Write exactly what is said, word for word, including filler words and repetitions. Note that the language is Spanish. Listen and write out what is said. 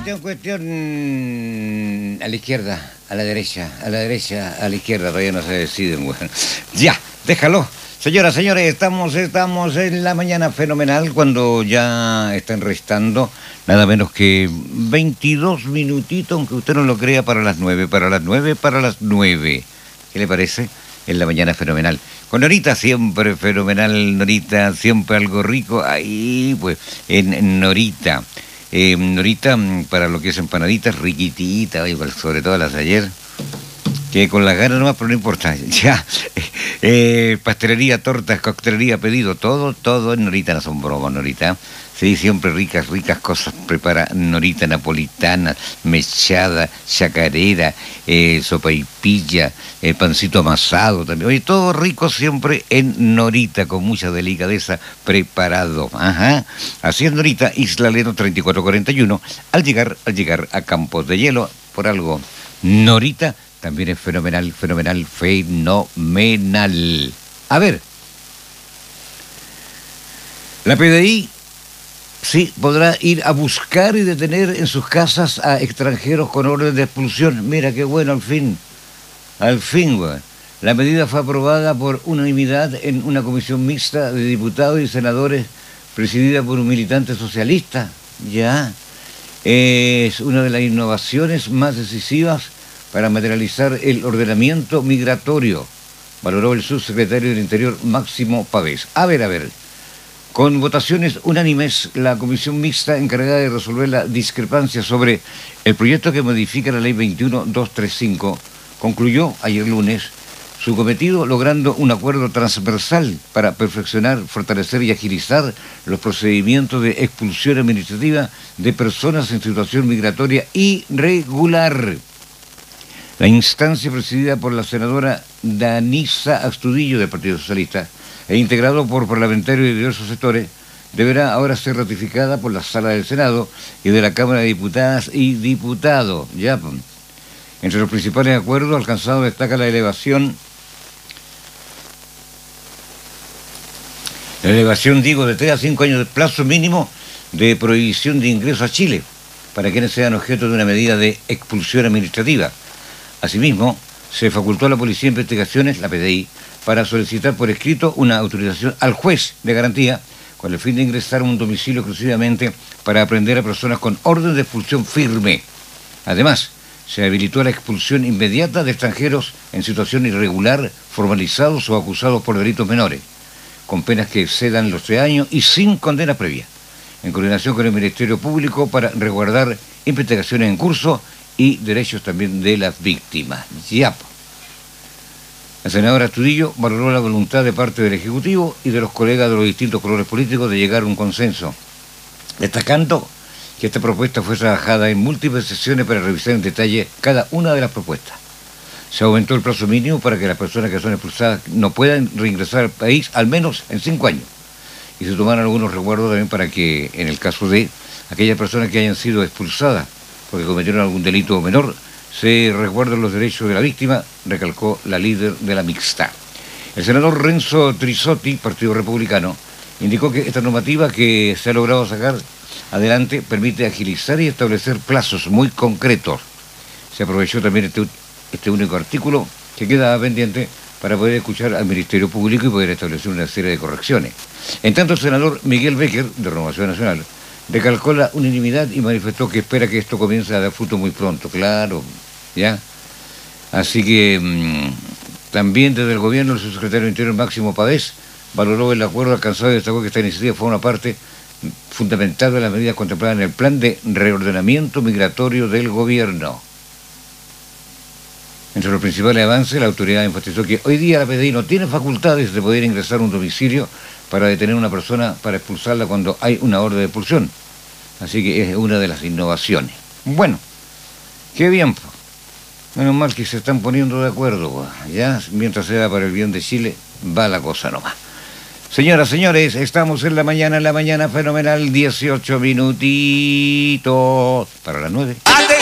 cuestión, cuestión a la izquierda, a la derecha, a la derecha, a la izquierda, todavía no se deciden, bueno. Ya, déjalo. Señoras, señores, estamos, estamos en la mañana fenomenal cuando ya están restando nada menos que veintidós minutitos, aunque usted no lo crea, para las nueve, para las nueve, para las nueve. ¿Qué le parece? En la mañana fenomenal. Con Norita siempre fenomenal, Norita, siempre algo rico. Ahí, pues, en, en Norita. Eh, Norita, para lo que es empanaditas, riquitita, igual, sobre todo las de ayer. Que con las ganas nomás, pero no importa. Ya. Eh, pastelería, tortas, coctelería, pedido, todo, todo en Norita, no son bromas, Norita. Sí, siempre ricas, ricas cosas prepara Norita, napolitana, mechada, chacarera, eh, sopaipilla, eh, pancito amasado también. Oye, todo rico siempre en Norita, con mucha delicadeza preparado. Ajá. Así es Norita, Isla Leno treinta y cuatro cuarenta y uno, al llegar, al llegar a Campos de Hielo, por algo, Norita también es fenomenal, fenomenal, fenomenal. A ver, la P D I sí podrá ir a buscar y detener en sus casas a extranjeros con orden de expulsión. Mira qué bueno, al fin, al fin, güey. La medida fue aprobada por unanimidad en una comisión mixta de diputados y senadores presidida por un militante socialista. Ya, es una de las innovaciones más decisivas para materializar el ordenamiento migratorio, valoró el subsecretario del Interior, Máximo Pavés. A ver, a ver, con votaciones unánimes, la comisión mixta encargada de resolver la discrepancia sobre el proyecto que modifica la ley veintiuno mil doscientos treinta y cinco concluyó ayer lunes su cometido logrando un acuerdo transversal para perfeccionar, fortalecer y agilizar los procedimientos de expulsión administrativa de personas en situación migratoria irregular. La instancia presidida por la senadora Danisa Astudillo del Partido Socialista e integrado por parlamentarios de diversos sectores, deberá ahora ser ratificada por la Sala del Senado y de la Cámara de Diputadas y Diputados. Ya, entre los principales acuerdos alcanzados destaca la elevación, la elevación, digo, de tres a cinco años de plazo mínimo de prohibición de ingreso a Chile para quienes sean objeto de una medida de expulsión administrativa. Asimismo, se facultó a la Policía de Investigaciones, la P D I, para solicitar por escrito una autorización al juez de garantía con el fin de ingresar a un domicilio exclusivamente para aprehender a personas con orden de expulsión firme. Además, se habilitó la expulsión inmediata de extranjeros en situación irregular, formalizados o acusados por delitos menores, con penas que excedan los tres años y sin condena previa, en coordinación con el Ministerio Público para resguardar investigaciones en curso y derechos también de las víctimas. Ya. La senadora Astudillo valoró la voluntad de parte del Ejecutivo y de los colegas de los distintos colores políticos de llegar a un consenso, destacando que esta propuesta fue trabajada en múltiples sesiones para revisar en detalle cada una de las propuestas. Se aumentó el plazo mínimo para que las personas que son expulsadas no puedan reingresar al país al menos en cinco años. Y se tomaron algunos resguardos también para que, en el caso de aquellas personas que hayan sido expulsadas porque cometieron algún delito menor, se resguardan los derechos de la víctima, recalcó la líder de la mixta. El senador Renzo Trisotti, Partido Republicano, indicó que esta normativa que se ha logrado sacar adelante permite agilizar y establecer plazos muy concretos. Se aprovechó también este, este único artículo que queda pendiente para poder escuchar al Ministerio Público y poder establecer una serie de correcciones. En tanto, el senador Miguel Becker, de Renovación Nacional, recalcó la unanimidad y manifestó que espera que esto comience a dar fruto muy pronto, claro, ¿ya? Así que mmm, también desde el gobierno el subsecretario del Interior Máximo Pavés valoró el acuerdo alcanzado y destacó que esta iniciativa fue una parte fundamental de las medidas contempladas en el plan de reordenamiento migratorio del gobierno. Entre los principales avances, la autoridad enfatizó que hoy día la P D I no tiene facultades de poder ingresar a un domicilio para detener a una persona, para expulsarla cuando hay una orden de expulsión. Así que es una de las innovaciones. Bueno, qué bien. Menos mal que se están poniendo de acuerdo. Ya, mientras sea para el bien de Chile, va la cosa nomás. Señoras, señores, estamos en la mañana, en la mañana fenomenal, dieciocho minutitos para las nueve.